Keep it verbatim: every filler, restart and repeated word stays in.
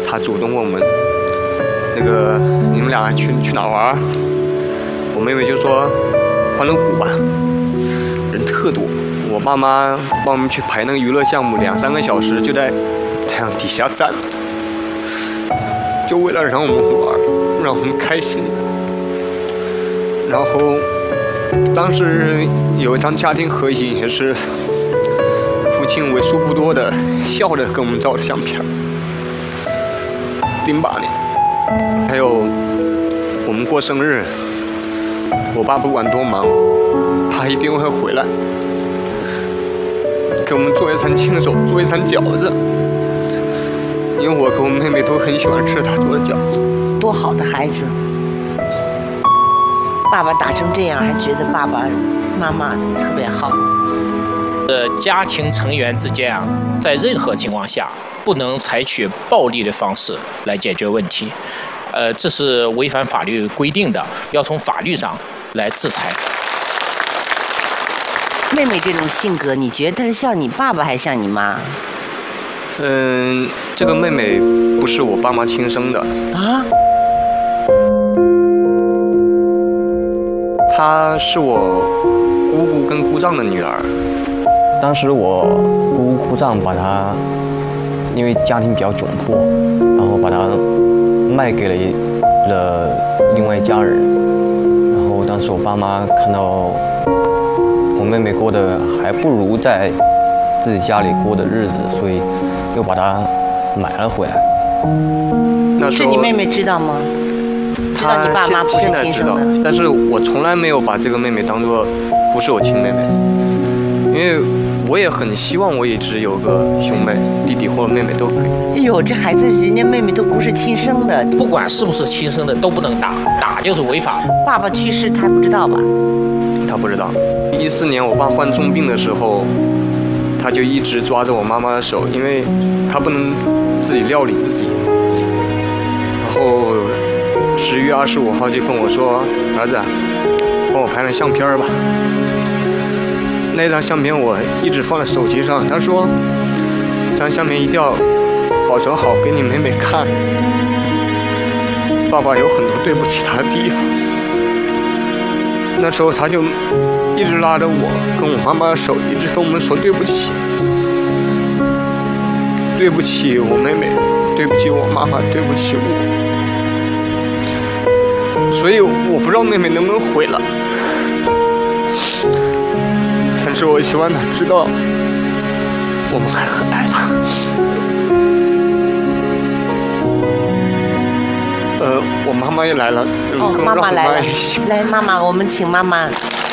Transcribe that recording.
他主动问我们，那个你们俩去去哪玩？我妹妹就说欢乐谷吧，人特多。我爸妈帮我们去排那个娱乐项目，两三个小时就在太阳底下站，就为了让我们玩，让我们开心。然后当时有一张家庭合影，也是父亲为数不多的笑着跟我们照的相片。零八年，还有我们过生日，我爸不管多忙，他一定会回来给我们做一餐亲手做一餐饺子，因为我和我妹妹都很喜欢吃他做的饺子。 多好的孩子！爸爸打成这样，还觉得爸爸妈妈特别好。 呃，家庭成员之间啊，在任何情况下不能采取暴力的方式来解决问题，呃，这是违反法律规定的，要从法律上来制裁。 妹妹这种性格，你觉得她是像你爸爸还是像你妈？ 嗯，这个妹妹不是我爸妈亲生的啊。 她是我姑姑跟姑丈的女儿。 当时我姑姑丈把她，因为家庭比较窘迫，然后把她卖给了了另外一家人。然后当时我爸妈看到我妹妹过得还不如在自己家里过的日子，所以又把她买了回来。 那时候这你妹妹知道吗？知道你爸妈不是亲生的， 但是我从来没有把这个妹妹当作不是我亲妹妹，因为我也很希望我一直有个兄妹、弟弟或者妹妹都可以。 哎呦，这孩子人家妹妹都不是亲生的， 不管是不是亲生的都不能打，打就是违法。 爸爸去世他还不知道吧？ 他不知道。一四年我爸患重病的时候，他就一直抓着我妈妈的手，因为他不能自己料理自己。然后十月二十五号就跟我说：“儿子，帮我拍张相片吧。”那张相片我一直放在手机上。他说：“这张相片一定要保存好，给你妹妹看。爸爸有很多对不起她的地方。”那时候他就一直拉着我跟我妈妈的手，一直跟我们说对不起，对不起我妹妹，对不起我妈妈，对不起我。所以我不知道妹妹能不能回来，但是我希望她知道我们还很爱她。呃，我妈妈也来了。 哦，妈妈来了，来，妈妈，我们请妈妈